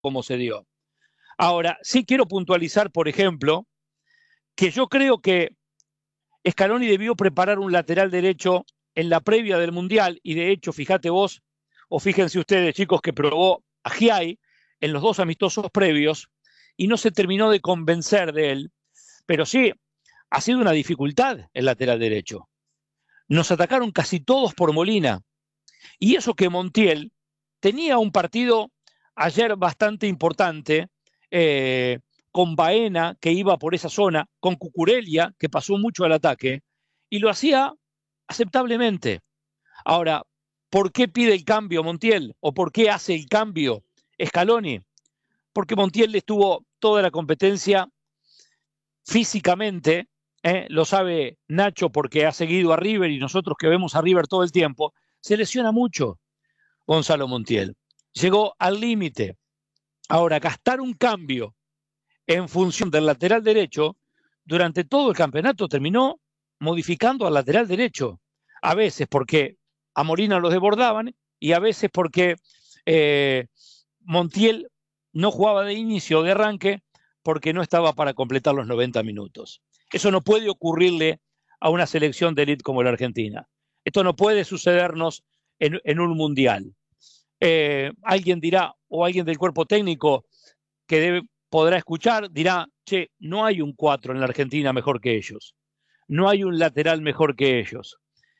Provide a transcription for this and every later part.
como se dio. Ahora, sí quiero puntualizar, por ejemplo, que yo creo que Scaloni debió preparar un lateral derecho en la previa del Mundial, y de hecho, fíjate vos, o fíjense ustedes, chicos, que probó a Giai en los dos amistosos previos y no se terminó de convencer de él, pero sí, ha sido una dificultad el lateral derecho. Nos atacaron casi todos por Molina, y eso que Montiel tenía un partido ayer bastante importante, eh, con Baena, que iba por esa zona, con Cucurella, que pasó mucho al ataque, y lo hacía aceptablemente. Ahora, ¿por qué pide el cambio Montiel? ¿O por qué hace el cambio Scaloni? Porque Montiel estuvo toda la competencia físicamente, lo sabe Nacho porque ha seguido a River y nosotros que vemos a River todo el tiempo, se lesiona mucho Gonzalo Montiel. Llegó al límite. Ahora, gastar un cambio en función del lateral derecho, durante todo el campeonato terminó modificando al lateral derecho. A veces porque a Molina los desbordaban y a veces porque eh, Montiel no jugaba de inicio o de arranque porque no estaba para completar los 90 minutos. Eso no puede ocurrirle a una selección de élite como la Argentina. Esto no puede sucedernos en un mundial. Alguien dirá, o alguien del cuerpo técnico que podrá escuchar, dirá, che, no hay un 4 en la Argentina mejor que ellos, no hay un lateral mejor que ellos.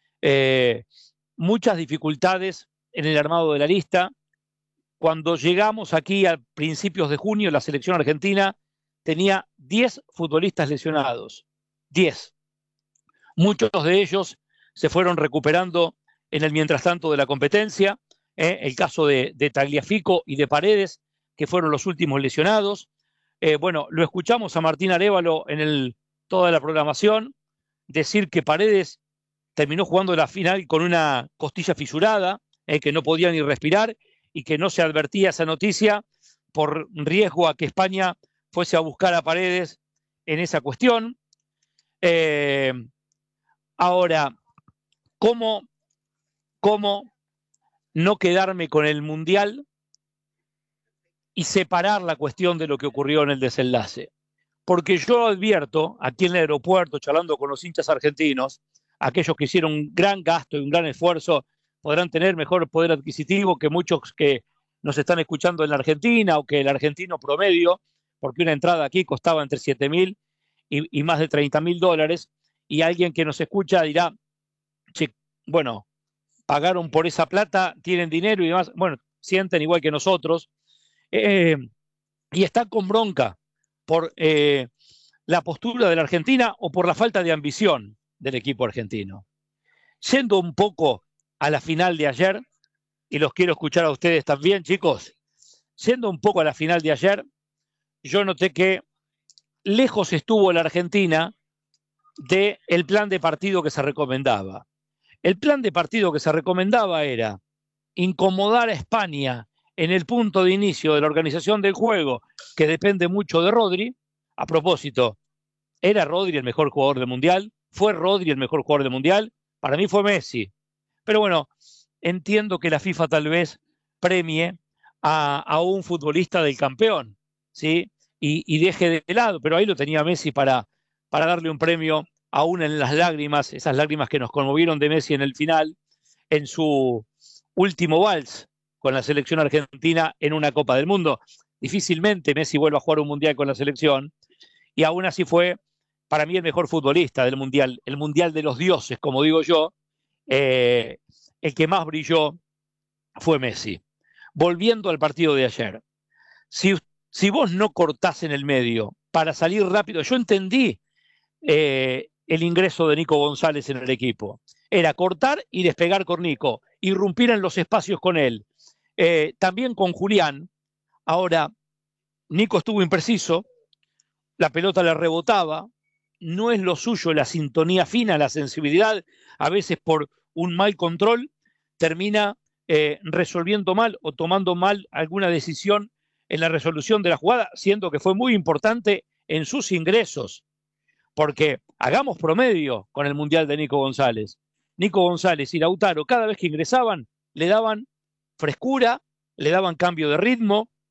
Eh, Muchas dificultades en el armado de la lista. Cuando llegamos aquí a principios de junio, la selección argentina tenía 10 futbolistas lesionados, 10. Muchos de ellos se fueron recuperando en el mientras tanto de la competencia, el caso de Tagliafico y de Paredes, que fueron los últimos lesionados. Bueno, lo escuchamos a Martín Arévalo en toda la programación decir que Paredes terminó jugando la final con una costilla fisurada, que no podía ni respirar y que no se advertía esa noticia por riesgo a que España fuese a buscar a Paredes en esa cuestión. Eh, Ahora, ¿cómo, ¿cómo no quedarme con el Mundial y separar la cuestión de lo que ocurrió en el desenlace? Porque yo advierto, aquí en el aeropuerto, charlando con los hinchas argentinos, aquellos que hicieron un gran gasto y un gran esfuerzo podrán tener mejor poder adquisitivo que muchos que nos están escuchando en la Argentina, o que el argentino promedio, porque una entrada aquí costaba entre 7.000 y más de $30.000, y alguien que nos escucha dirá, che, bueno, pagaron por esa plata, tienen dinero y demás, bueno, sienten igual que nosotros, eh, y están con bronca por la postura de la Argentina o por la falta de ambición del equipo argentino. Yendo un poco a la final de ayer, y los quiero escuchar a ustedes también, chicos, yendo un poco a la final de ayer, yo noté que lejos estuvo la Argentina del plan de partido que se recomendaba. El plan de partido que se recomendaba era incomodar a España en el punto de inicio de la organización del juego, que depende mucho de Rodri. A propósito, ¿era Rodri el mejor jugador del Mundial? ¿Fue Rodri el mejor jugador del Mundial? Para mí fue Messi. Pero bueno, entiendo que la FIFA tal vez premie a un futbolista del campeón, ¿sí? Y deje de lado, pero ahí lo tenía Messi para darle un premio, aún en las lágrimas, esas lágrimas que nos conmovieron de Messi en el final, en su último vals con la selección argentina en una Copa del Mundo. Difícilmente Messi vuelva a jugar un mundial con la selección, y aún así fue para mí el mejor futbolista del mundial, el mundial de los dioses, como digo yo. eh, el que más brilló fue Messi. Volviendo al partido de ayer, si, si vos no cortás en el medio para salir rápido, yo entendí el ingreso de Nico González en el equipo. Era cortar y despegar con Nico, irrumpir en los espacios con él. También con Julián. Ahora, Nico estuvo impreciso, la pelota le rebotaba, no es lo suyo la sintonía fina, la sensibilidad, a veces por un mal control termina resolviendo mal o tomando mal alguna decisión en la resolución de la jugada, siendo que fue muy importante en sus ingresos, porque hagamos promedio con el Mundial de Nico González. Nico González y Lautaro, cada vez que ingresaban, le daban frescura, le daban cambio de ritmo,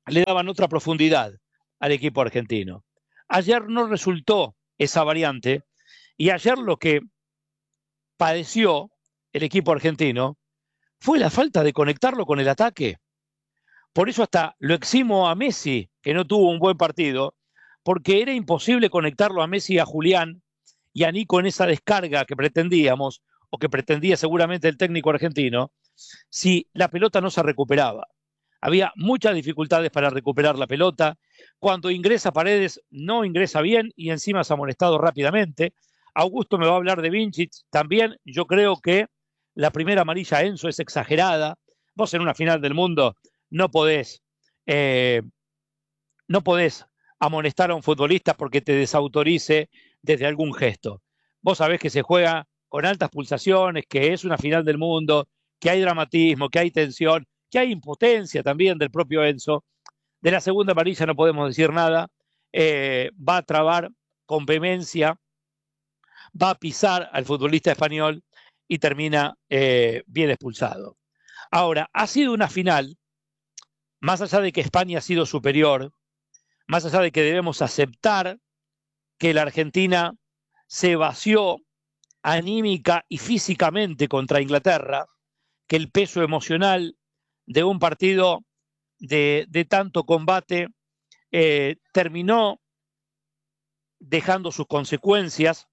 le daban otra profundidad al equipo argentino. Ayer no resultó esa variante y ayer lo que padeció el equipo argentino fue la falta de conectarlo con el ataque. Por eso hasta lo eximo a Messi, que no tuvo un buen partido, porque era imposible conectarlo a Messi y a Julián y a Nico en esa descarga que pretendíamos, o que pretendía seguramente el técnico argentino, si la pelota no se recuperaba. Había muchas dificultades para recuperar la pelota. Cuando ingresa Paredes, no ingresa bien y encima se ha amonestado rápidamente. Augusto me va a hablar de Vincic. También yo creo que la primera amarilla a Enzo es exagerada. Vos en una final del mundo no podés, eh, no podés amonestar a un futbolista porque te desautorice desde algún gesto. Vos sabés que se juega con altas pulsaciones, que es una final del mundo, que hay dramatismo, que hay tensión, que hay impotencia también del propio Enzo. De la segunda amarilla no podemos decir nada. Va a trabar con vehemencia, va a pisar al futbolista español y termina bien expulsado. Ahora, ha sido una final, más allá de que España ha sido superior, más allá de que debemos aceptar que la Argentina se vació anímica y físicamente contra Inglaterra, que el peso emocional de un partido de tanto combate terminó dejando sus consecuencias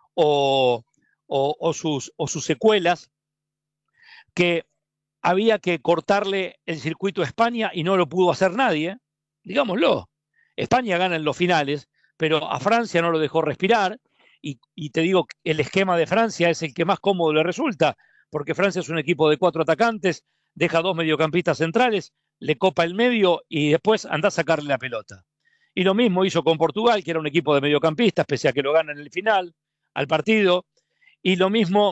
o sus secuelas, que había que cortarle el circuito a España y no lo pudo hacer nadie, digámoslo. España gana en los finales, pero a Francia no lo dejó respirar, y te digo, el esquema de Francia es el que más cómodo le resulta, porque Francia es un equipo de 4 atacantes, deja 2 mediocampistas centrales, le copa el medio y después anda a sacarle la pelota. Y lo mismo hizo con Portugal, que era un equipo de mediocampistas, pese a que lo gana en el final, al partido, y lo mismo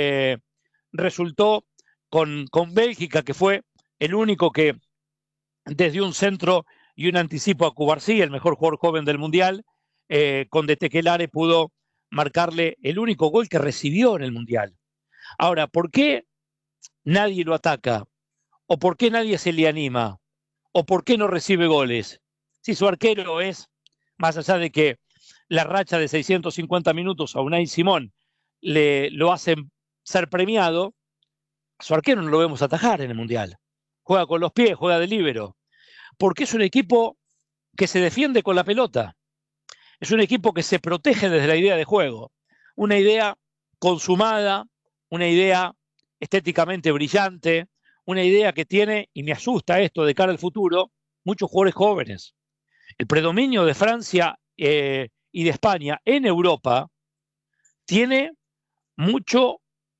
resultó con Bélgica, que fue el único que desde un centro y un anticipo a Cubarsí, el mejor jugador joven del Mundial, con De Tekelare pudo marcarle el único gol que recibió en el Mundial. Ahora, ¿por qué nadie lo ataca? ¿O por qué nadie se le anima? ¿O por qué no recibe goles? Si su arquero es, más allá de que la racha de 650 minutos a Unai Simón lo hacen ser premiado, su arquero no lo vemos atajar en el Mundial. Juega con los pies, juega de líbero. Porque es un equipo que se defiende con la pelota. Es un equipo que se protege desde la idea de juego. Una idea consumada, una idea estéticamente brillante, una idea que tiene, y me asusta esto de cara al futuro, muchos jugadores jóvenes. El predominio de Francia y de España en Europa tiene mucho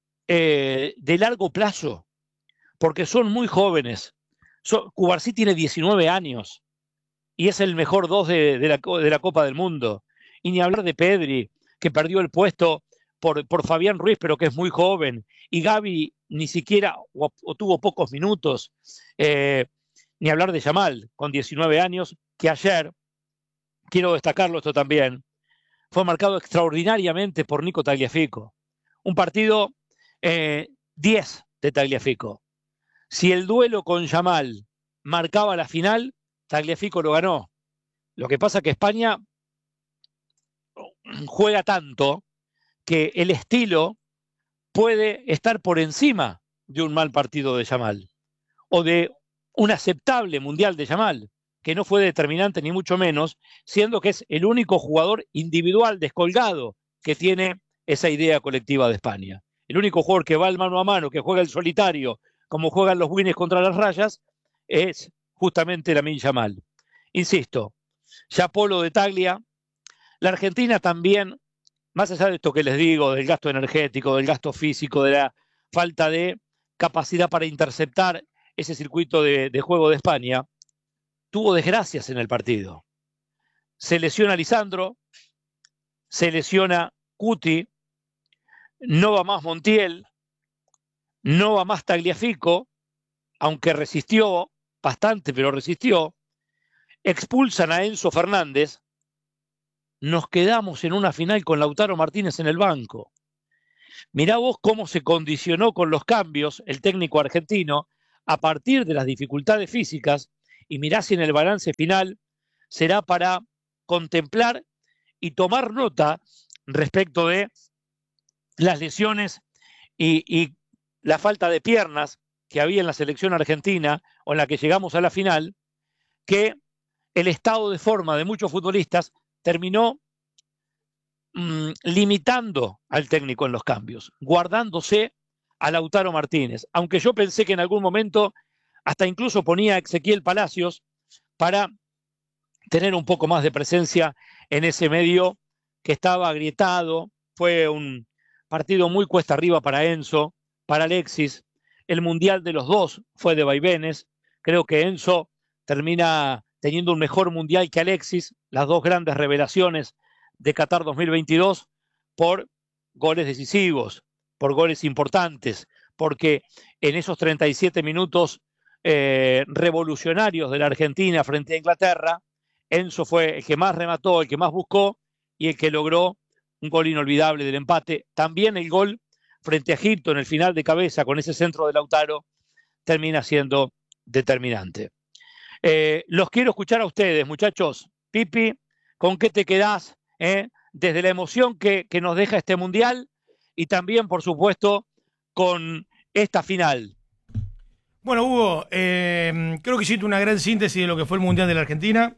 de largo plazo, porque son muy jóvenes. Cubarsí tiene 19 años y es el mejor 2 de la Copa del Mundo. Y ni hablar de Pedri, que perdió el puesto por Fabián Ruiz, pero que es muy joven. Y Gavi ni siquiera o tuvo pocos minutos. Ni hablar de Yamal, con 19 años, que ayer, quiero destacarlo esto también, fue marcado extraordinariamente por Nico Tagliafico. Un partido 10 de Tagliafico. Si el duelo con Yamal marcaba la final, Tagliafico lo ganó. Lo que pasa es que España juega tanto que el estilo puede estar por encima de un mal partido de Yamal o de un aceptable mundial de Yamal, que no fue determinante ni mucho menos, siendo que es el único jugador individual descolgado que tiene esa idea colectiva de España. El único jugador que va al mano a mano, que juega el solitario, como juegan los Winners contra las Rayas, es justamente Lamine Yamal. Insisto, ya Polo de Taglia, la Argentina también, más allá de esto que les digo, del gasto energético, del gasto físico, de la falta de capacidad para interceptar ese circuito de juego de España, tuvo desgracias en el partido. Se lesiona Lisandro, se lesiona Cuti, no va más Montiel, no va más Tagliafico, aunque resistió bastante, pero resistió. Expulsan a Enzo Fernández. Nos quedamos en una final con Lautaro Martínez en el banco. Mirá vos cómo se condicionó con los cambios el técnico argentino a partir de las dificultades físicas y mirá si en el balance final será para contemplar y tomar nota respecto de las lesiones y la falta de piernas que había en la selección argentina o en la que llegamos a la final, que el estado de forma de muchos futbolistas terminó limitando al técnico en los cambios, guardándose a Lautaro Martínez, aunque yo pensé que en algún momento hasta incluso ponía a Ezequiel Palacios para tener un poco más de presencia en ese medio que estaba agrietado. Fue un partido muy cuesta arriba para Enzo, para Alexis. El mundial de los dos fue de vaivenes. Creo que Enzo termina teniendo un mejor mundial que Alexis, las dos grandes revelaciones de Qatar 2022, por goles decisivos, por goles importantes, porque en esos 37 minutos revolucionarios de la Argentina frente a Inglaterra, Enzo fue el que más remató, el que más buscó y el que logró un gol inolvidable del empate. También el gol frente a Egipto en el final de cabeza con ese centro de Lautaro termina siendo determinante. Los quiero escuchar a ustedes, muchachos. Pipi, ¿con qué te quedás? Desde la emoción que nos deja este mundial y también, por supuesto, con esta final. Bueno, Hugo, creo que hiciste una gran síntesis de lo que fue el Mundial de la Argentina.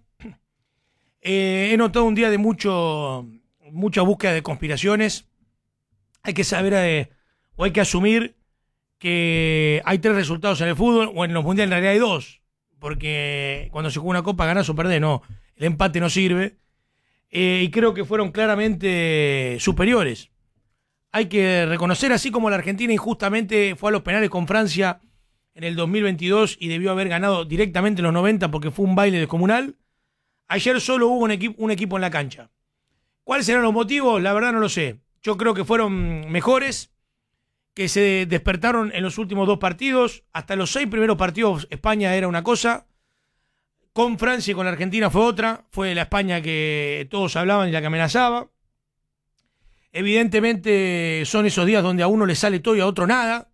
He notado un día de mucha búsqueda de conspiraciones. Hay que saber o hay que asumir que hay 3 resultados en el fútbol, o en los mundiales en realidad hay 2, porque cuando se juega una copa, ganás o perdés, no, el empate no sirve, y creo que fueron claramente superiores. Hay que reconocer, así como la Argentina injustamente fue a los penales con Francia en el 2022 y debió haber ganado directamente en los 90 porque fue un baile descomunal, ayer solo hubo un equipo en la cancha. ¿Cuáles serán los motivos? La verdad no lo sé. Yo creo que fueron mejores, que se despertaron en los últimos 2 partidos. Hasta los 6 primeros partidos España era una cosa, con Francia y con la Argentina fue otra. Fue la España que todos hablaban y la que amenazaba. Evidentemente son esos días donde a uno le sale todo y a otro nada.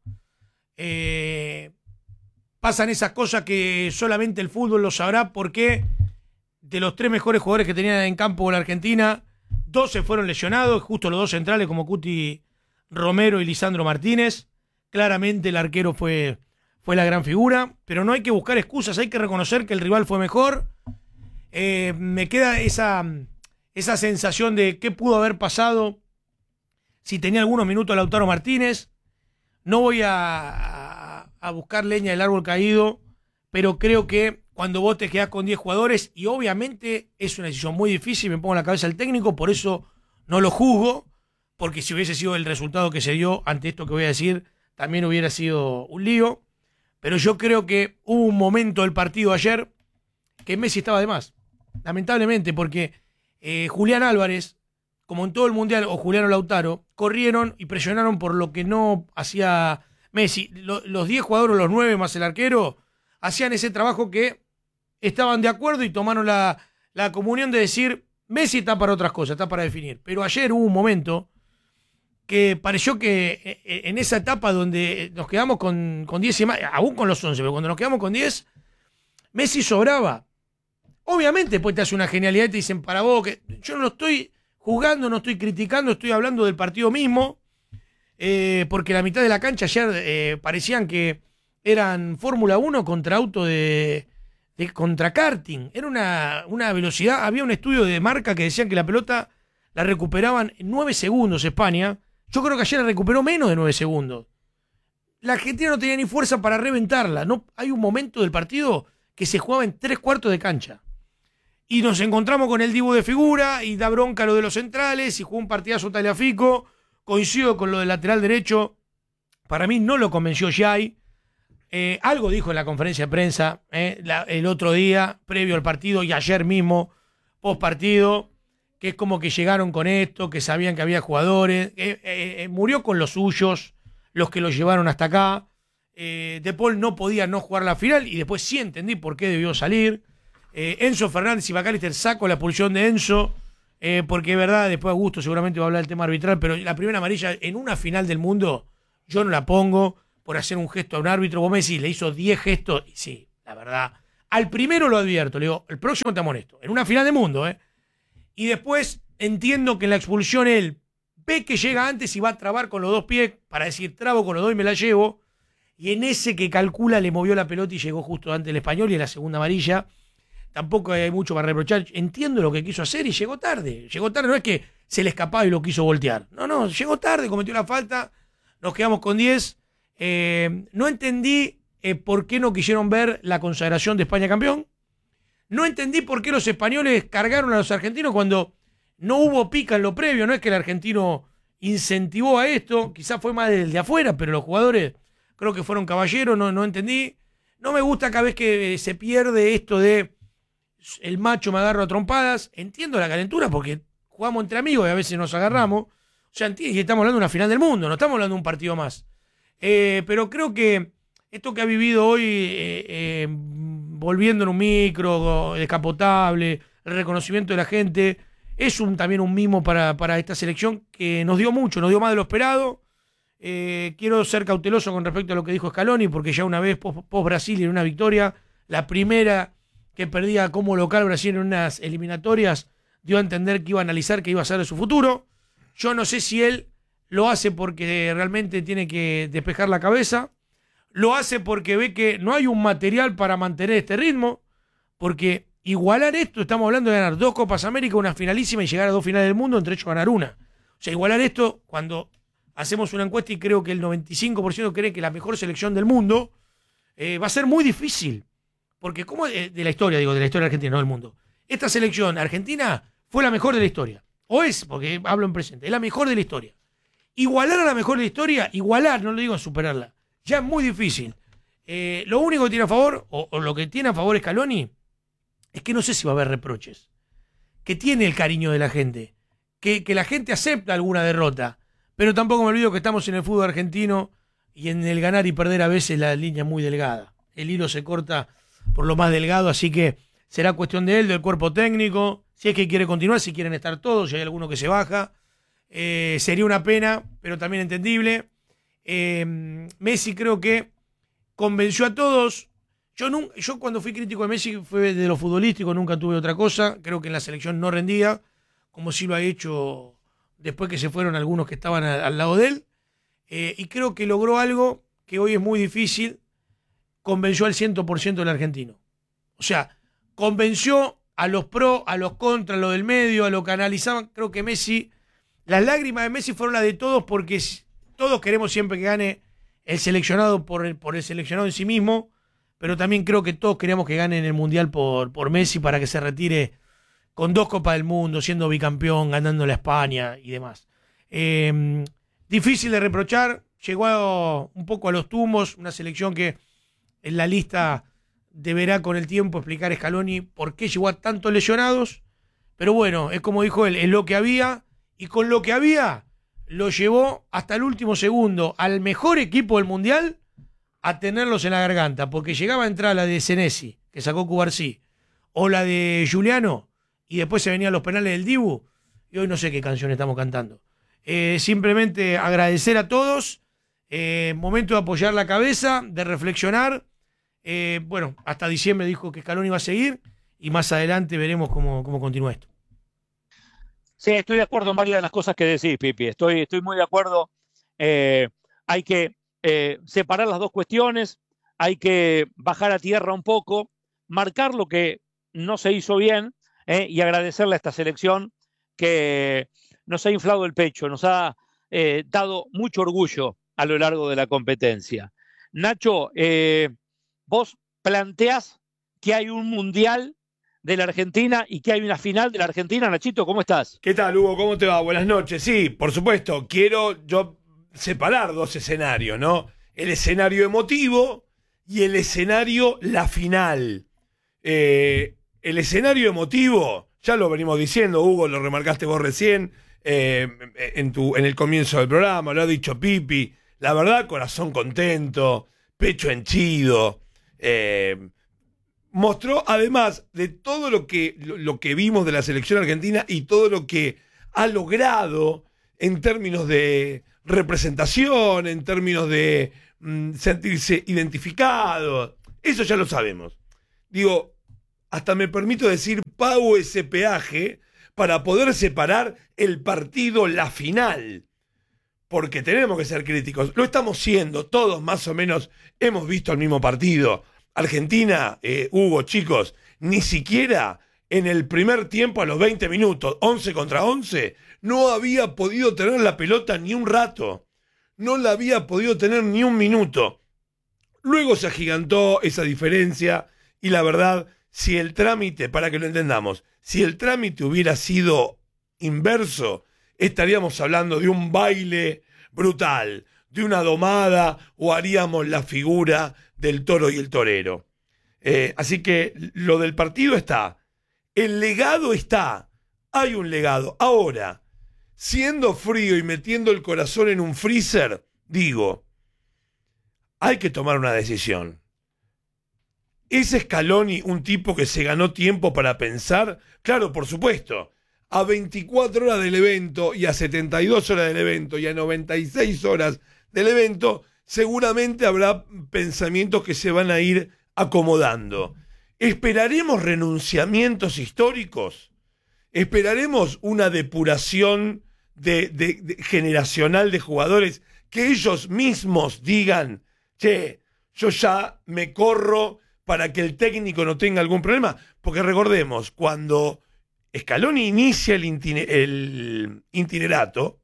Pasan esas cosas que solamente el fútbol lo sabrá, porque de los 3 mejores jugadores que tenía en campo la Argentina, 2 se fueron lesionados, justo los 2 centrales como Cuti Romero y Lisandro Martínez. Claramente el arquero fue la gran figura, pero no hay que buscar excusas, hay que reconocer que el rival fue mejor. Me queda esa sensación de qué pudo haber pasado si tenía algunos minutos Lautaro Martínez. No voy a buscar leña del árbol caído, pero creo que cuando vos te quedás con 10 jugadores, y obviamente es una decisión muy difícil, me pongo en la cabeza del técnico, por eso no lo juzgo, porque si hubiese sido el resultado que se dio ante esto que voy a decir, también hubiera sido un lío. Pero yo creo que hubo un momento del partido ayer que Messi estaba de más, lamentablemente, porque Julián Álvarez, como en todo el Mundial, o Julián Lautaro, corrieron y presionaron por lo que no hacía Messi. Los 10 jugadores, los 9 más el arquero, hacían ese trabajo que estaban de acuerdo y tomaron la comunión de decir, Messi está para otras cosas, está para definir. Pero ayer hubo un momento que pareció que en esa etapa donde nos quedamos con 10 y más, aún con los 11, pero cuando nos quedamos con 10, Messi sobraba. Obviamente después te hace una genialidad y te dicen, para vos, que yo no lo estoy juzgando, no estoy criticando, estoy hablando del partido mismo, porque la mitad de la cancha ayer parecían que eran Fórmula 1 contra auto de contra karting. Era una velocidad, había un estudio de marca que decían que la pelota la recuperaban en 9 segundos España. Yo creo que ayer la recuperó menos de 9 segundos. La Argentina no tenía ni fuerza para reventarla. No, hay un momento del partido que se jugaba en 3/4 de cancha. Y nos encontramos con el Dibu de figura y da bronca lo de los centrales y jugó un partidazo Tagliafico. Coincido con lo del lateral derecho. Para mí no lo convenció Xai. Algo dijo en la conferencia de prensa el otro día, previo al partido, y ayer mismo, post partido, que es como que llegaron con esto, que sabían que había jugadores. Murió con los suyos, los que lo llevaron hasta acá. De Paul no podía no jugar la final y después sí entendí por qué debió salir. Enzo Fernández y McAllister, saco la expulsión de Enzo, porque es verdad, después Augusto seguramente va a hablar del tema arbitral, pero la primera amarilla en una final del mundo yo no la pongo por hacer un gesto a un árbitro. Vos me decís, le hizo 10 gestos, y sí, la verdad, Al primero lo advierto, le digo, el próximo te amonesto. En una final de mundo, ¿eh? Y después entiendo que en la expulsión él ve que llega antes y va a trabar con los dos pies para decir, trabo con los dos y me la llevo. Y en ese que calcula le movió la pelota y llegó justo antes del Español y en la segunda amarilla. Tampoco hay mucho para reprochar. Entiendo lo que quiso hacer y llegó tarde. Llegó tarde, no es que se le escapaba y lo quiso voltear. No, llegó tarde, cometió la falta. Nos quedamos con 10. No entendí por qué no quisieron ver la consagración de España campeón. No entendí por qué los españoles cargaron a los argentinos cuando no hubo pica en lo previo. No es que el argentino incentivó a esto. Quizás fue más del de afuera, pero los jugadores creo que fueron caballeros. No entendí. No me gusta cada vez que se pierde esto de el macho me agarro a trompadas. Entiendo la calentura porque jugamos entre amigos y a veces nos agarramos. O sea, y estamos hablando de una final del mundo, no estamos hablando de un partido más. Pero creo que esto que ha vivido hoy, volviendo en un micro, descapotable, el reconocimiento de la gente, es también un mimo para esta selección que nos dio mucho, nos dio más de lo esperado. Quiero ser cauteloso con respecto a lo que dijo Scaloni, porque ya una vez post-Brasil y en una victoria, la primera que perdía como local Brasil en unas eliminatorias, dio a entender que iba a analizar qué iba a ser de su futuro. Yo no sé si él lo hace porque realmente tiene que despejar la cabeza, lo hace porque ve que no hay un material para mantener este ritmo, porque igualar esto, estamos hablando de ganar 2 Copas América, una finalísima y llegar a 2 finales del mundo, entre ellos ganar una. O sea, igualar esto, cuando hacemos una encuesta y creo que el 95% cree que la mejor selección del mundo, va a ser muy difícil. Porque como de la historia, de la historia argentina, no del mundo. Esta selección argentina fue la mejor de la historia. O es, porque hablo en presente, es la mejor de la historia. Igualar a la mejor de la historia, no le digo superarla, ya es muy difícil. Lo único que tiene a favor, o lo que tiene a favor Scaloni, es que no sé si va a haber reproches. Que tiene el cariño de la gente. Que la gente acepta alguna derrota. Pero tampoco me olvido que estamos en el fútbol argentino y en el ganar y perder a veces la línea es muy delgada. El hilo se corta por lo más delgado, así que será cuestión de él, del cuerpo técnico, si es que quiere continuar, si quieren estar todos, si hay alguno que se baja. Sería una pena, pero también entendible. Messi creo que convenció a todos. Yo cuando fui crítico de Messi fue de lo futbolístico, nunca tuve otra cosa. Creo que en la selección no rendía, como sí lo ha hecho después que se fueron algunos que estaban al lado de él. Y creo que logró algo que hoy es muy difícil. Convenció al 100% del argentino. O sea, convenció a los pro, a los contra, a lo del medio, a lo que analizaban. Creo que Messi, las lágrimas de Messi fueron las de todos porque todos queremos siempre que gane el seleccionado por el seleccionado en sí mismo, pero también creo que todos queremos que gane en el Mundial por Messi para que se retire con 2 Copas del Mundo, siendo bicampeón, ganándole a España y demás. Difícil de reprochar, llegó un poco a los tumbos, una selección que en la lista deberá con el tiempo explicar Scaloni por qué llegó a tantos lesionados. Pero bueno, es como dijo él, es lo que había. Y con lo que había, lo llevó hasta el último segundo al mejor equipo del Mundial a tenerlos en la garganta. Porque llegaba a entrar la de Senesi, que sacó Cubarsí, o la de Giuliano, y después se venían los penales del Dibu. Y hoy no sé qué canción estamos cantando. Simplemente agradecer a todos. Momento de apoyar la cabeza, de reflexionar. Bueno, hasta diciembre dijo que Scaloni iba a seguir y más adelante veremos cómo continúa esto. Sí, estoy de acuerdo en varias de las cosas que decís, Pipi. Estoy muy de acuerdo. Hay que separar las dos cuestiones, hay que bajar a tierra un poco, marcar lo que no se hizo bien y agradecerle a esta selección que nos ha inflado el pecho, nos ha dado mucho orgullo a lo largo de la competencia. Nacho, vos planteás que hay un mundial de la Argentina y que hay una final de la Argentina. Nachito, ¿cómo estás? ¿Qué tal, Hugo? ¿Cómo te va? Buenas noches. Sí, por supuesto, quiero yo separar dos escenarios, ¿no? El escenario emotivo y el escenario la final. El escenario emotivo, ya lo venimos diciendo, Hugo, lo remarcaste vos recién en el comienzo del programa, lo ha dicho Pipi. La verdad, corazón contento, pecho henchido. Mostró, además de todo lo que vimos de la selección argentina y todo lo que ha logrado en términos de representación, en términos de sentirse identificado, eso ya lo sabemos. digo, hasta me permito decir, pago ese peaje para poder separar el partido, la final. Porque tenemos que ser críticos. Lo estamos siendo, todos más o menos hemos visto el mismo partido. Argentina, Hugo, chicos, ni siquiera en el primer tiempo a los 20 minutos, 11 contra 11, no había podido tener la pelota ni un rato. No la había podido tener ni un minuto. Luego se agigantó esa diferencia y la verdad, si el trámite, para que lo entendamos, si el trámite hubiera sido inverso, estaríamos hablando de un baile brutal, de una domada, o haríamos la figura del toro y el torero. Así que lo del partido está, el legado está, hay un legado. Ahora, siendo frío y metiendo el corazón en un freezer, digo, hay que tomar una decisión. ¿Es Scaloni un tipo que se ganó tiempo para pensar? Claro, por supuesto. A 24 horas del evento y a 72 horas del evento y a 96 horas del evento, seguramente habrá pensamientos que se van a ir acomodando. ¿Esperaremos renunciamientos históricos? ¿Esperaremos una depuración generacional de jugadores que ellos mismos digan, che, yo ya me corro para que el técnico no tenga algún problema? Porque recordemos, cuando Scaloni inicia el itinerato,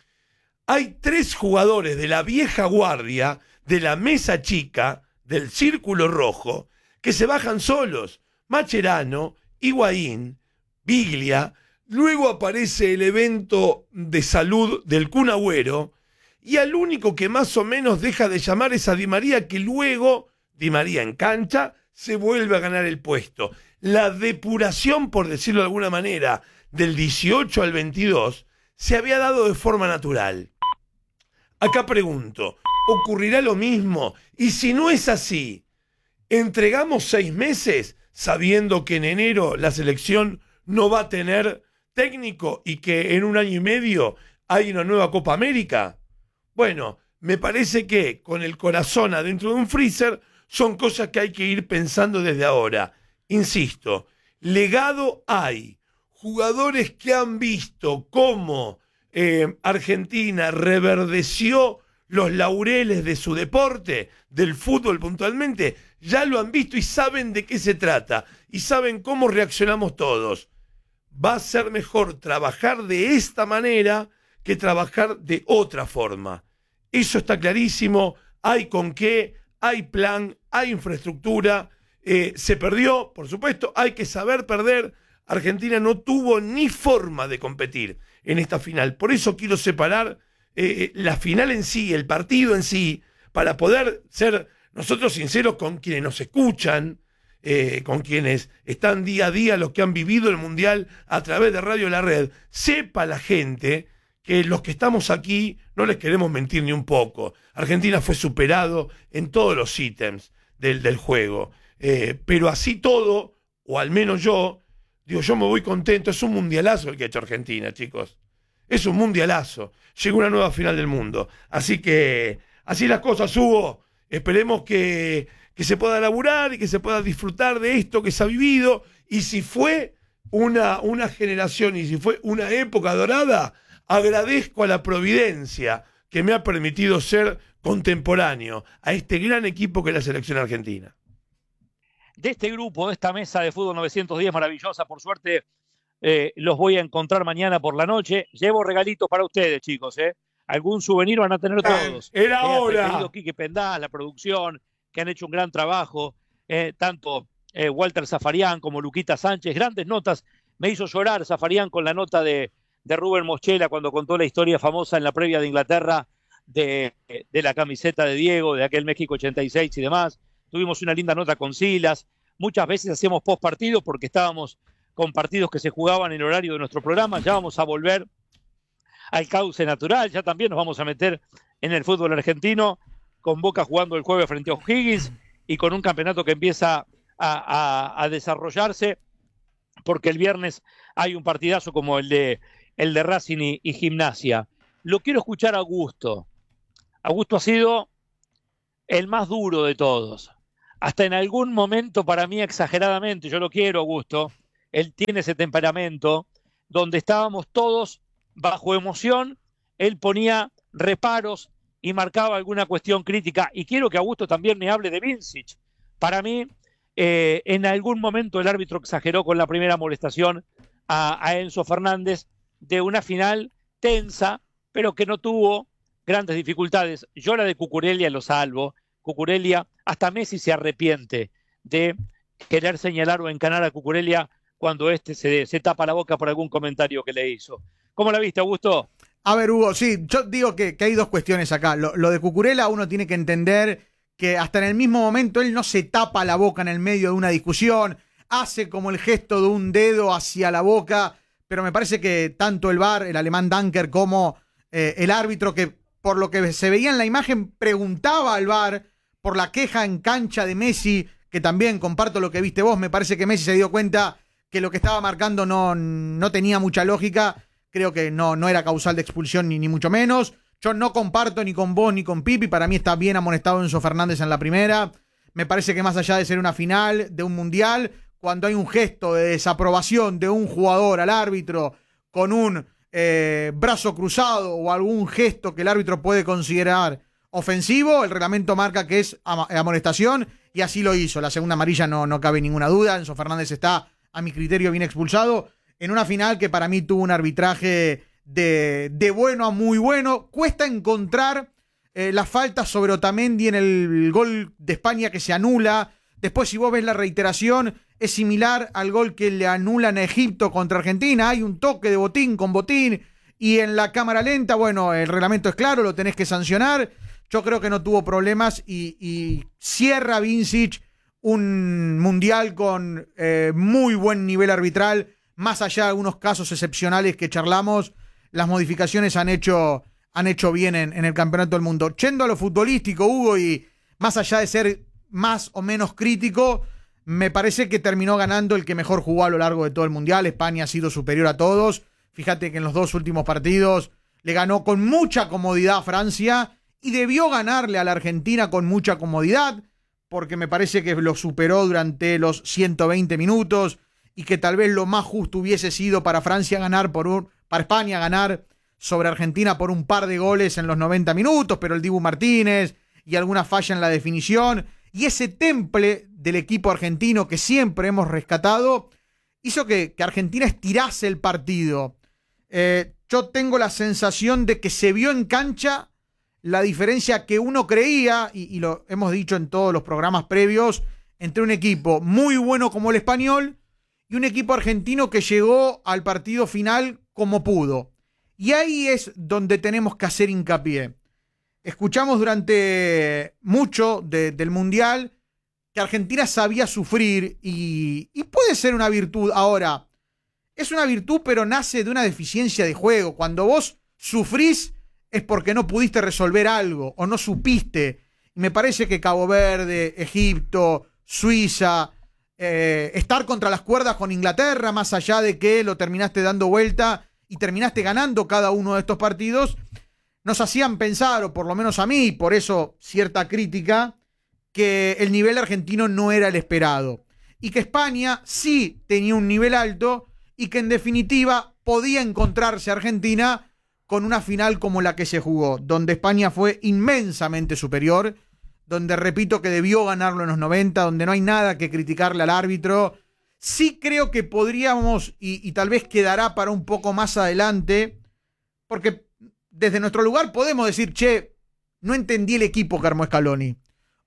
hay 3 jugadores de la vieja guardia, de la mesa chica, del círculo rojo, que se bajan solos. Mascherano, Higuaín, Biglia, luego aparece el evento de salud del Kun Agüero, y al único que más o menos deja de llamar es a Di María, que luego, Di María en cancha, se vuelve a ganar el puesto. La depuración, por decirlo de alguna manera, del 18 al 22, se había dado de forma natural. Acá pregunto, ¿ocurrirá lo mismo? Y si no es así, ¿entregamos 6 meses sabiendo que en enero la selección no va a tener técnico y que en 1 año y medio hay una nueva Copa América? Bueno, me parece que con el corazón adentro de un freezer son cosas que hay que ir pensando desde ahora. Insisto, legado hay. Jugadores que han visto cómo Argentina reverdeció los laureles de su deporte, del fútbol puntualmente, ya lo han visto y saben de qué se trata y saben cómo reaccionamos todos. Va a ser mejor trabajar de esta manera que trabajar de otra forma. Eso está clarísimo, hay con qué, hay plan, hay infraestructura, se perdió, por supuesto, hay que saber perder. Argentina no tuvo ni forma de competir en esta final. Por eso quiero separar la final en sí, el partido en sí, para poder ser nosotros sinceros con quienes nos escuchan, con quienes están día a día, los que han vivido el Mundial a través de Radio La Red. Sepa la gente que los que estamos aquí no les queremos mentir ni un poco. Argentina fue superado en todos los ítems del juego. Pero así todo, o al menos yo me voy contento. Es un mundialazo el que ha hecho Argentina, chicos. Es un mundialazo. Llegó una nueva final del mundo. Así que, así las cosas, Hugo. Esperemos que se pueda laburar y que se pueda disfrutar de esto que se ha vivido. Y si fue una generación y si fue una época dorada, agradezco a la providencia que me ha permitido ser contemporáneo a este gran equipo que es la selección argentina. De este grupo, de esta mesa de fútbol 910 maravillosa, por suerte los voy a encontrar mañana por la noche. Llevo regalitos para ustedes, chicos. Algún souvenir van a tener todos. Era hora. Querido Quique Pendás, la producción, que han hecho un gran trabajo. Tanto Walter Zafarian como Luquita Sánchez, grandes notas. Me hizo llorar Zafarian con la nota de Rubén Moschela cuando contó la historia famosa en la previa de Inglaterra de la camiseta de Diego, de aquel México 86 y demás. Tuvimos una linda nota con Silas. Muchas veces hacíamos post partido porque estábamos con partidos que se jugaban en el horario de nuestro programa. Ya vamos a volver al cauce natural. Ya también nos vamos a meter en el fútbol argentino, con Boca jugando el jueves frente a O'Higgins y con un campeonato que empieza a desarrollarse, porque el viernes hay un partidazo como el de Racing y Gimnasia. Lo quiero escuchar a Augusto. Augusto ha sido el más duro de todos. hasta en algún momento, para mí exageradamente, yo lo quiero, Augusto, él tiene ese temperamento, donde estábamos todos bajo emoción, él ponía reparos y marcaba alguna cuestión crítica. Y quiero que Augusto también me hable de Vincic. Para mí, en algún momento el árbitro exageró con la primera molestación a Enzo Fernández de una final tensa, pero que no tuvo grandes dificultades. Yo la de Cucurella lo salvo. Cucurella, hasta Messi se arrepiente de querer señalar o encanar a Cucurella cuando se tapa la boca por algún comentario que le hizo. ¿Cómo la viste, Augusto? A ver, Hugo, sí, yo digo que hay dos cuestiones acá. Lo de Cucurella uno tiene que entender que hasta en el mismo momento él no se tapa la boca en el medio de una discusión, hace como el gesto de un dedo hacia la boca, pero me parece que tanto el VAR, el alemán Danker, como el árbitro, que por lo que se veía en la imagen preguntaba al VAR por la queja en cancha de Messi, que también comparto lo que viste vos, me parece que Messi se dio cuenta que lo que estaba marcando no tenía mucha lógica. Creo que no era causal de expulsión ni mucho menos. Yo no comparto ni con vos ni con Pipi. Para mí está bien amonestado Enzo Fernández en la primera. Me parece que más allá de ser una final de un mundial, cuando hay un gesto de desaprobación de un jugador al árbitro con un brazo cruzado o algún gesto que el árbitro puede considerar ofensivo, el reglamento marca que es amonestación y así lo hizo. La segunda amarilla no cabe ninguna duda. Enzo Fernández está, a mi criterio, bien expulsado en una final que para mí tuvo un arbitraje de bueno a muy bueno. Cuesta encontrar la falta sobre Otamendi en el gol de España que se anula. Después, si vos ves la reiteración, es similar al gol que le anulan a Egipto contra Argentina. Hay un toque de botín con botín y en la cámara lenta, bueno, el reglamento es claro, lo tenés que sancionar. Yo creo que no tuvo problemas y cierra Vincic un mundial con muy buen nivel arbitral. Más allá de algunos casos excepcionales que charlamos, las modificaciones han hecho bien en el Campeonato del Mundo. Yendo a lo futbolístico, Hugo, y más allá de ser más o menos crítico, me parece que terminó ganando el que mejor jugó a lo largo de todo el Mundial. España ha sido superior a todos. Fíjate que en los dos últimos partidos le ganó con mucha comodidad a Francia y debió ganarle a la Argentina con mucha comodidad, porque me parece que lo superó durante los 120 minutos. Y que tal vez lo más justo hubiese sido para Francia ganar para España ganar sobre Argentina por un par de goles en los 90 minutos, pero el Dibu Martínez y alguna falla en la definición y ese temple del equipo argentino que siempre hemos rescatado hizo que Argentina estirase el partido. Yo tengo la sensación de que se vio en cancha la diferencia que uno creía, y lo hemos dicho en todos los programas previos, entre un equipo muy bueno como el Español y un equipo argentino que llegó al partido final como pudo. Y ahí es donde tenemos que hacer hincapié. Escuchamos durante mucho del Mundial que Argentina sabía sufrir y puede ser una virtud. Ahora, es una virtud pero nace de una deficiencia de juego. Cuando vos sufrís es porque no pudiste resolver algo o no supiste. Y me parece que Cabo Verde, Egipto, Suiza, estar contra las cuerdas con Inglaterra, más allá de que lo terminaste dando vuelta y terminaste ganando cada uno de estos partidos, nos hacían pensar, o por lo menos a mí, por eso cierta crítica, que el nivel argentino no era el esperado y que España sí tenía un nivel alto y que en definitiva podía encontrarse Argentina con una final como la que se jugó, donde España fue inmensamente superior, donde repito que debió ganarlo en los 90, donde no hay nada que criticarle al árbitro. Sí creo que podríamos, y tal vez quedará para un poco más adelante, porque desde nuestro lugar podemos decir, che, no entendí el equipo que armó Scaloni,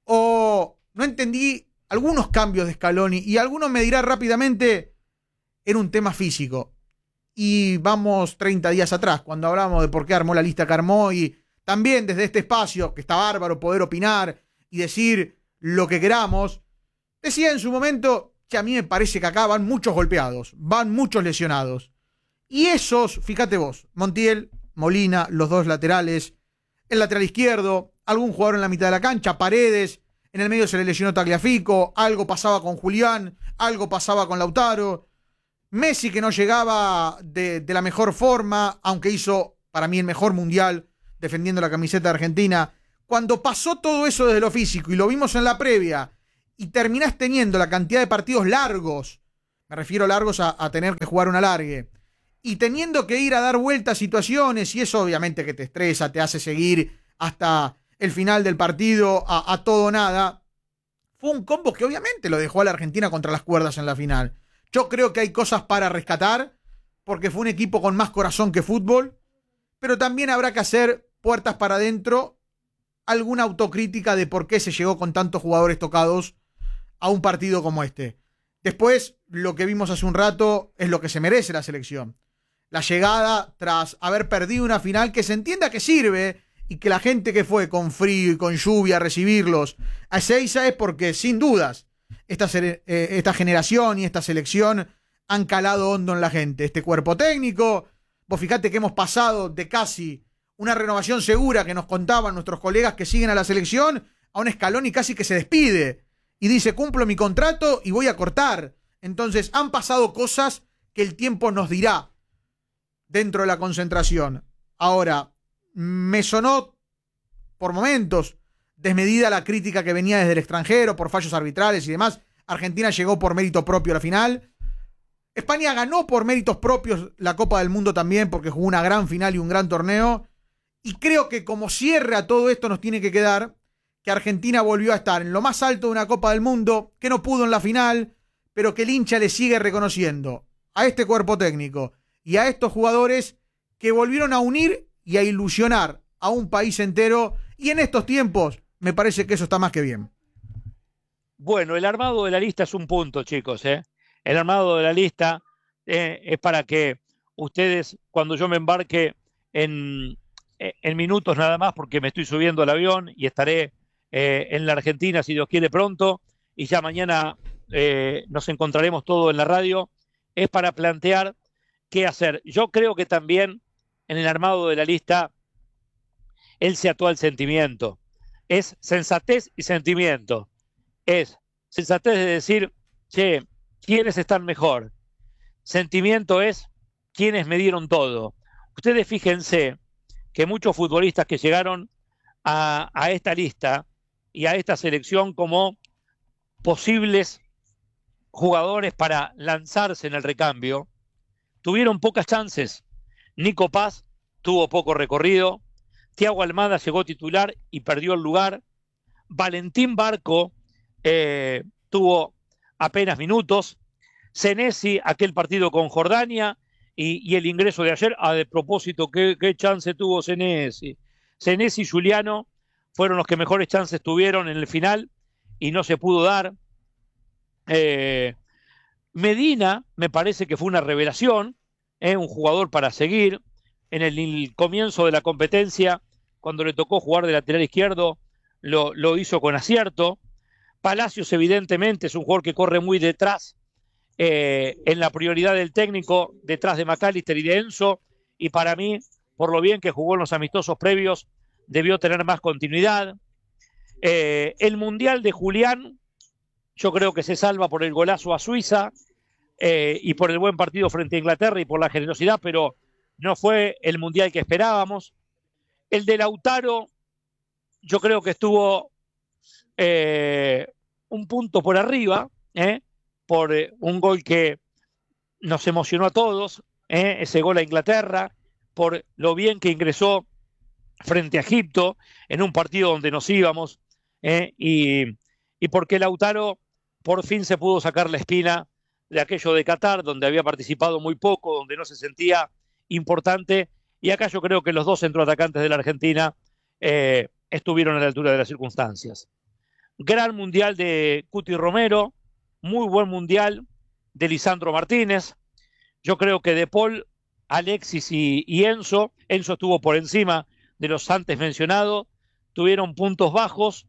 o no entendí algunos cambios de Scaloni, y alguno me dirá rápidamente, era un tema físico. Y vamos 30 días atrás, cuando hablamos de por qué armó la lista que armó, y también desde este espacio, que está bárbaro poder opinar y decir lo que queramos, decía en su momento que a mí me parece que acá van muchos golpeados, van muchos lesionados. Y esos, fíjate vos, Montiel, Molina, los dos laterales, el lateral izquierdo, algún jugador en la mitad de la cancha, Paredes, en el medio se le lesionó Tagliafico, algo pasaba con Julián, algo pasaba con Lautaro, Messi que no llegaba de la mejor forma, aunque hizo para mí el mejor mundial defendiendo la camiseta de Argentina. Cuando pasó todo eso desde lo físico y lo vimos en la previa y terminás teniendo la cantidad de partidos largos, me refiero largos a tener que jugar un alargue, y teniendo que ir a dar vuelta a situaciones, y eso obviamente que te estresa, te hace seguir hasta el final del partido a todo o nada, fue un combo que obviamente lo dejó a la Argentina contra las cuerdas en la final. Yo creo que hay cosas para rescatar, porque fue un equipo con más corazón que fútbol, pero también habrá que hacer puertas para adentro alguna autocrítica de por qué se llegó con tantos jugadores tocados a un partido como este. Después, lo que vimos hace un rato es lo que se merece la selección. La llegada tras haber perdido una final que se entienda que sirve y que la gente que fue con frío y con lluvia a recibirlos a Ezeiza es porque, sin dudas, esta generación y esta selección han calado hondo en la gente. Este cuerpo técnico, vos fijate que hemos pasado de casi una renovación segura que nos contaban nuestros colegas que siguen a la selección a un escalón y casi que se despide y dice cumplo mi contrato y voy a cortar. Entonces han pasado cosas que el tiempo nos dirá dentro de la concentración. Ahora, me sonó por momentos desmedida la crítica que venía desde el extranjero por fallos arbitrales y demás. Argentina llegó por mérito propio a la final. España ganó por méritos propios la Copa del Mundo también porque jugó una gran final y un gran torneo. Y creo que como cierre a todo esto nos tiene que quedar que Argentina volvió a estar en lo más alto de una Copa del Mundo, que no pudo en la final, pero que el hincha le sigue reconociendo a este cuerpo técnico y a estos jugadores que volvieron a unir y a ilusionar a un país entero. Y en estos tiempos me parece que eso está más que bien. Bueno, el armado de la lista es un punto, chicos, ¿eh? El armado de la lista es para que ustedes, cuando yo me embarque en minutos nada más, porque me estoy subiendo al avión y estaré en la Argentina, si Dios quiere, pronto, y ya mañana nos encontraremos todos en la radio, es para plantear qué hacer. Yo creo que también en el armado de la lista él se ató al sentimiento. Es sensatez y sentimiento. Es sensatez de decir, che, ¿quiénes están mejor? Sentimiento es quiénes me dieron todo. Ustedes fíjense que muchos futbolistas que llegaron a esta lista y a esta selección como posibles jugadores para lanzarse en el recambio, tuvieron pocas chances. Nico Paz tuvo poco recorrido, Thiago Almada llegó titular y perdió el lugar, Valentín Barco tuvo apenas minutos, Senesi, aquel partido con Jordania, y el ingreso de ayer, de propósito, ¿qué chance tuvo Senesi? Senesi y Juliano fueron los que mejores chances tuvieron en el final y no se pudo dar. Medina me parece que fue una revelación, un jugador para seguir. En el comienzo de la competencia, cuando le tocó jugar de lateral izquierdo, lo hizo con acierto. Palacios evidentemente es un jugador que corre muy detrás, en la prioridad del técnico, detrás de McAllister y de Enzo, y para mí, por lo bien que jugó en los amistosos previos, debió tener más continuidad. El Mundial de Julián, yo creo que se salva por el golazo a Suiza y por el buen partido frente a Inglaterra y por la generosidad, pero no fue el Mundial que esperábamos. El de Lautaro, yo creo que estuvo un punto por arriba, por un gol que nos emocionó a todos, ese gol a Inglaterra, por lo bien que ingresó frente a Egipto en un partido donde nos íbamos, y porque Lautaro por fin se pudo sacar la espina de aquello de Qatar, donde había participado muy poco, donde no se sentía importante, y acá yo creo que los dos centroatacantes de la Argentina estuvieron a la altura de las circunstancias. Gran mundial de Cuti Romero, muy buen mundial de Lisandro Martínez. Yo creo que De Paul, Alexis y Enzo estuvo por encima de los antes mencionados, tuvieron puntos bajos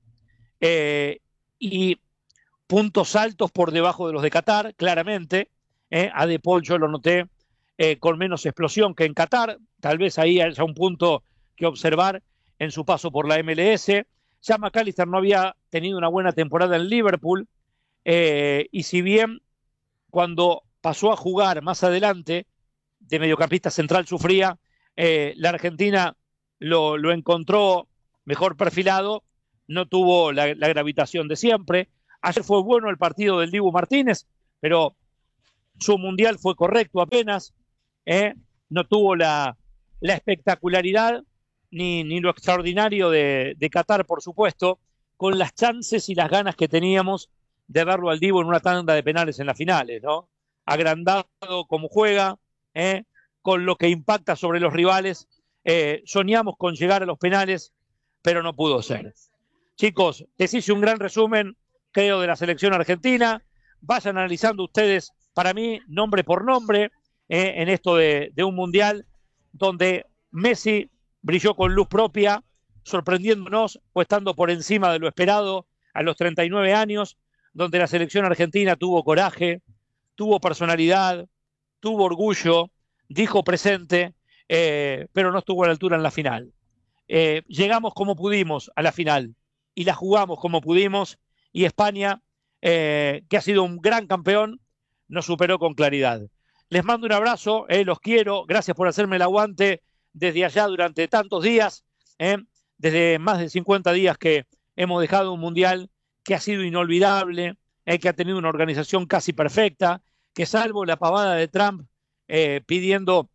y puntos altos por debajo de los de Qatar, claramente. A De Paul yo lo noté con menos explosión que en Qatar, tal vez ahí haya un punto que observar en su paso por la MLS. Ya McAllister no había tenido una buena temporada en Liverpool, y si bien cuando pasó a jugar más adelante de mediocampista central sufría, la Argentina lo encontró mejor perfilado, no tuvo la gravitación de siempre. Ayer fue bueno el partido del Dibu Martínez, pero su mundial fue correcto apenas, no tuvo la espectacularidad ni lo extraordinario de Qatar, por supuesto, con las chances y las ganas que teníamos de verlo al Dibu en una tanda de penales en las finales, ¿no? Agrandado como juega, con lo que impacta sobre los rivales, soñamos con llegar a los penales, pero no pudo ser. Chicos, les hice un gran resumen, creo, de la selección argentina. Vayan analizando ustedes, para mí, nombre por nombre, en esto de un mundial donde Messi brilló con luz propia, sorprendiéndonos o estando por encima de lo esperado a los 39 años, donde la selección argentina tuvo coraje, tuvo personalidad, tuvo orgullo, dijo presente, pero no estuvo a la altura en la final. Llegamos como pudimos a la final y la jugamos como pudimos, y España, que ha sido un gran campeón, nos superó con claridad. Les mando un abrazo, los quiero, gracias por hacerme el aguante desde allá durante tantos días, desde más de 50 días que hemos dejado un mundial que ha sido inolvidable, que ha tenido una organización casi perfecta, que salvo la pavada de Trump pidiendo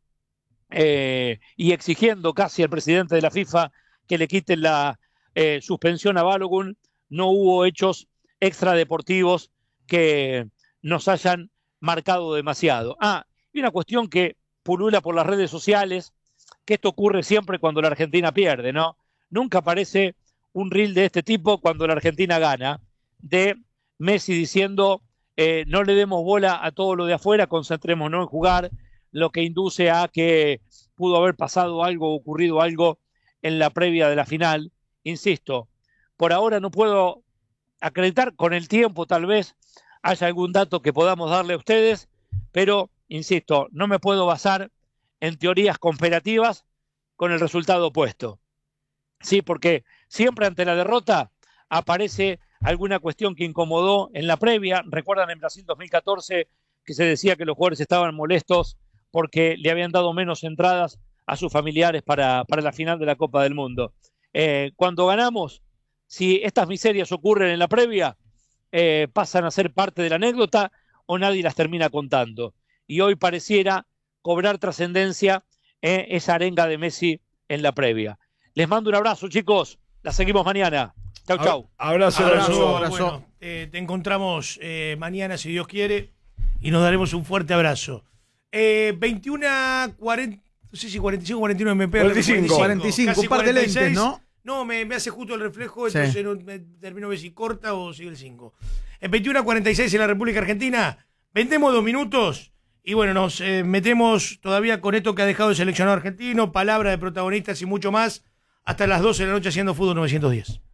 y exigiendo casi al presidente de la FIFA que le quiten la suspensión a Balogun, no hubo hechos extradeportivos que nos hayan marcado demasiado. Y una cuestión que pulula por las redes sociales, que esto ocurre siempre cuando la Argentina pierde, ¿no? Nunca aparece un reel de este tipo cuando la Argentina gana, de Messi diciendo no le demos bola a todo lo de afuera, concentrémonos en jugar, lo que induce a que pudo haber pasado algo, ocurrido algo en la previa de la final. Insisto, por ahora no puedo acreditar, con el tiempo tal vez haya algún dato que podamos darle a ustedes, pero, insisto, no me puedo basar en teorías conspirativas con el resultado opuesto. Sí, porque siempre ante la derrota aparece alguna cuestión que incomodó en la previa. Recuerdan en Brasil 2014 que se decía que los jugadores estaban molestos porque le habían dado menos entradas a sus familiares para la final de la Copa del Mundo. Cuando ganamos, si estas miserias ocurren en la previa, pasan a ser parte de la anécdota o nadie las termina contando. Y hoy pareciera cobrar trascendencia esa arenga de Messi en la previa. Les mando un abrazo, chicos. La seguimos mañana. Chau, chau. Abrazo. Bueno, te encontramos mañana, si Dios quiere, y nos daremos un fuerte abrazo. 21:40, no sé si 45 o 49 me pega. 45, un par de lentes, ¿no? No, me hace justo el reflejo, entonces sí. No, me termino de ver si corta o sigue el 5. En 21:46 en la República Argentina, vendemos 2 minutos y bueno, nos metemos todavía con esto que ha dejado el seleccionado argentino, palabra de protagonistas y mucho más, hasta las 12 de la noche haciendo Fútbol 910.